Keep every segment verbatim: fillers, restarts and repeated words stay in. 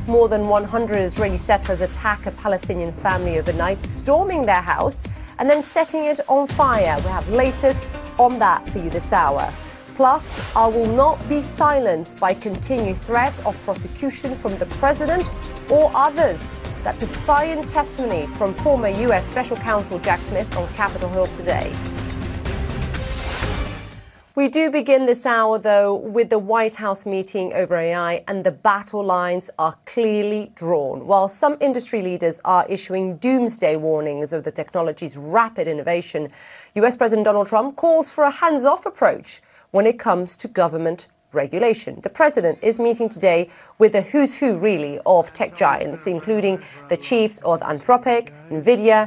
More than one hundred Israeli settlers attack a Palestinian family overnight, storming their house and then setting it on fire. We have latest on that for you this hour. Plus, I will not be silenced by continued threats of prosecution from the president or others. That defiant testimony from former U S Special Counsel Jack Smith on Capitol Hill today. We do begin this hour, though, with the White House meeting over A I, and the battle lines are clearly drawn. While some industry leaders are issuing doomsday warnings of the technology's rapid innovation, U S President Donald Trump calls for a hands-off approach when it comes to government regulation. The president is meeting today with the who's who, really, of tech giants, including the chiefs of Anthropic, NVIDIA,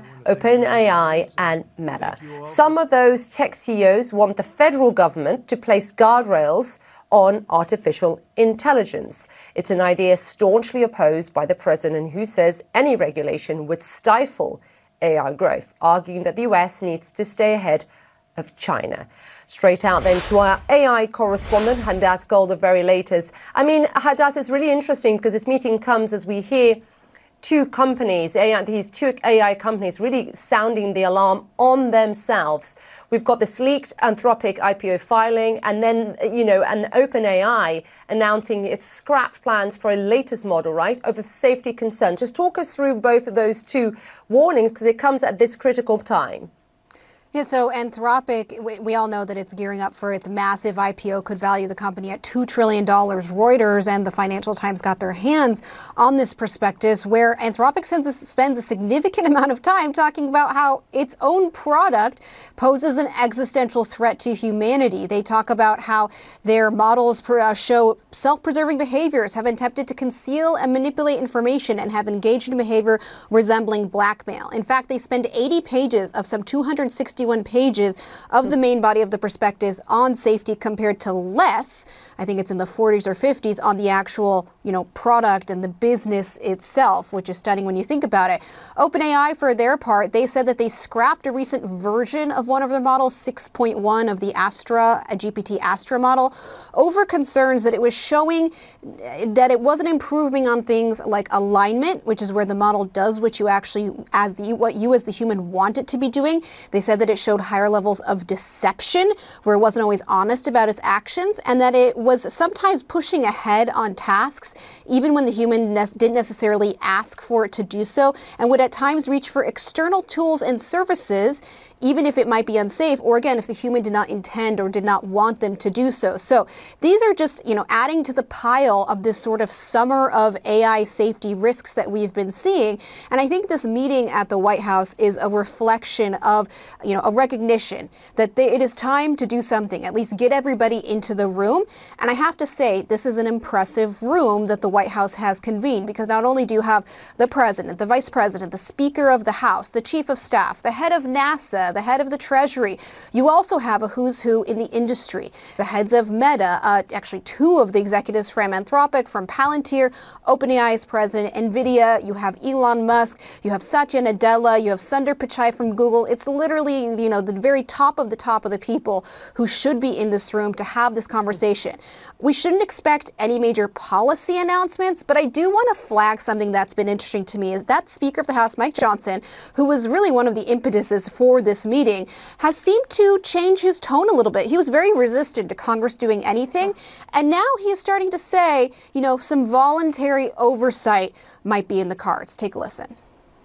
OpenAI and Meta. Some of those tech C E Os want the federal government to place guardrails on artificial intelligence. It's an idea staunchly opposed by the president, who says any regulation would stifle A I growth, arguing that the U S needs to stay ahead of China. Straight out then to our A I correspondent, Hadas Gold, the very latest. I mean, Hadas, it's really interesting because this meeting comes as we hear two companies, A I, these two A I companies really sounding the alarm on themselves. We've got this leaked Anthropic I P O filing, and then, you know, and OpenAI announcing its scrapped plans for a latest model, right, over safety concerns. Just talk us through both of those two warnings, because it comes at this critical time. Yeah, so Anthropic, we, we all know that it's gearing up for its massive I P O, could value the company at two trillion dollars. Reuters and the Financial Times got their hands on this prospectus, where Anthropic spends a, spends a significant amount of time talking about how its own product poses an existential threat to humanity. They talk about how their models per, uh, show self-preserving behaviors, have attempted to conceal and manipulate information, and have engaged in behavior resembling blackmail. In fact, they spend eighty pages of some two hundred sixty-one pages of the main body of the prospectus on safety, compared to less, I think it's in the forties or fifties, on the actual, you know, product and the business itself, which is stunning when you think about it. OpenAI, for their part, they said that they scrapped a recent version of one of their models, six point one of the Astra, a G P T Astra model, over concerns that it was showing that it wasn't improving on things like alignment, which is where the model does what you actually, as the what you as the human want it to be doing. They said that it showed higher levels of deception, where it wasn't always honest about its actions, and that it was sometimes pushing ahead on tasks, even when the human ne- didn't necessarily ask for it to do so, and would at times reach for external tools and services, even if it might be unsafe, or again, if the human did not intend or did not want them to do so. So these are just, you know, adding to the pile of this sort of summer of A I safety risks that we've been seeing. And I think this meeting at the White House is a reflection of, you know, a recognition that they, it is time to do something, at least get everybody into the room. And I have to say, this is an impressive room that the White House has convened, because not only do you have the president, the vice president, the speaker of the House, the chief of staff, the head of NASA, the head of the Treasury. You also have a who's who in the industry. The heads of Meta, uh, actually two of the executives from Anthropic, from Palantir, OpenAI's president, NVIDIA. You have Elon Musk. You have Satya Nadella. You have Sundar Pichai from Google. It's literally, you know, the very top of the top of the people who should be in this room to have this conversation. We shouldn't expect any major policy announcements, but I do want to flag something that's been interesting to me, is that Speaker of the House, Mike Johnson, who was really one of the impetuses for this meeting, has seemed to change his tone a little bit. He was very resistant to Congress doing anything, and now he is starting to say, you know, some voluntary oversight might be in the cards. Take a listen.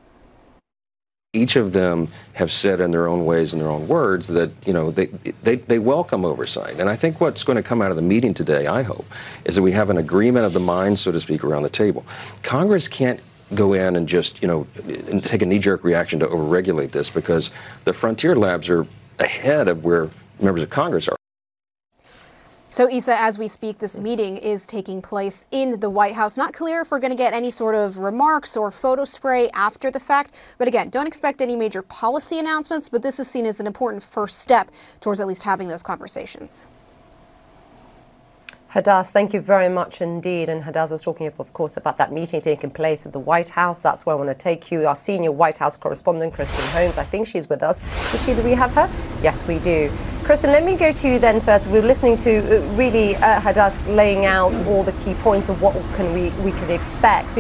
Each of them have said in their own ways and their own words that, you know, they, they, they welcome oversight. And I think what's going to come out of the meeting today, I hope, is that we have an agreement of the minds, so to speak, around the table. Congress can't go in and just, you know, and take a knee-jerk reaction to overregulate this, because the frontier labs are ahead of where members of Congress are. So, Issa, as we speak, this meeting is taking place in the White House. Not clear if we're going to get any sort of remarks or photo spray after the fact. But again, don't expect any major policy announcements, but this is seen as an important first step towards at least having those conversations. Hadas, thank you very much indeed. And Hadas was talking, of course, about that meeting taking place at the White House. That's where I want to take you. Our senior White House correspondent, Kristen Holmes, I think she's with us. Is she? Do we have her? Yes, we do. Kristen, let me go to you then first. We were listening to uh, really uh, Hadas laying out all the key points of what can we, we can expect.